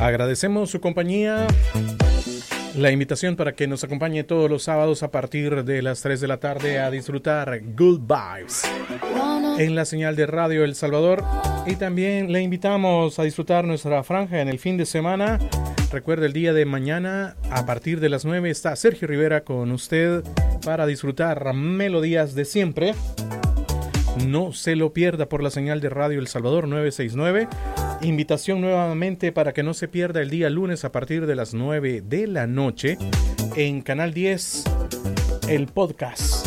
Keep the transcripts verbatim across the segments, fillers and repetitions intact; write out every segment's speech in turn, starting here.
Agradecemos su compañía. La invitación para que nos acompañe todos los sábados a partir de las tres de la tarde a disfrutar Good Vibes en la señal de Radio El Salvador. Y también le invitamos a disfrutar nuestra franja en el fin de semana. Recuerde, el día de mañana a partir de las nueve está Sergio Rivera con usted para disfrutar melodías de siempre. No se lo pierda por la señal de Radio El Salvador novecientos sesenta y nueve. Invitación nuevamente para que no se pierda el día lunes a partir de las nueve de la noche en Canal diez, el podcast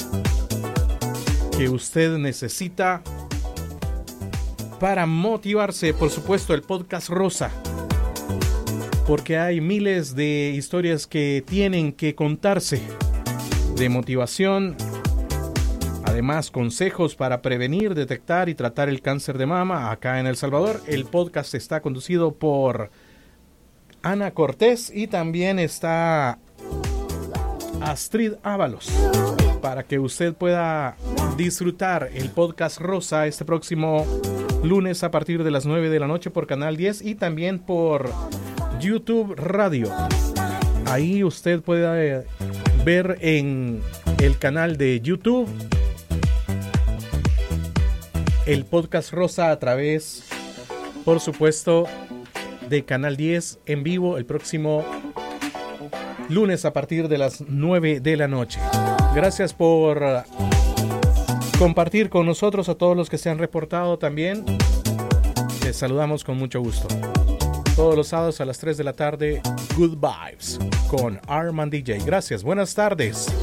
que usted necesita para motivarse. Por supuesto, el podcast Rosa, porque hay miles de historias que tienen que contarse de motivación. Además, consejos para prevenir, detectar y tratar el cáncer de mama acá en El Salvador. El podcast está conducido por Ana Cortés y también está Astrid Ábalos, para que usted pueda disfrutar el podcast Rosa este próximo lunes a partir de las nueve de la noche por Canal diez y también por YouTube Radio. Ahí usted puede ver en el canal de YouTube el podcast Rosa a través, por supuesto, de Canal diez en vivo el próximo lunes a partir de las nueve de la noche. Gracias por compartir con nosotros, a todos los que se han reportado también. Les saludamos con mucho gusto. Todos los sábados a las tres de la tarde, Good Vibes con Arman D J. Gracias, buenas tardes.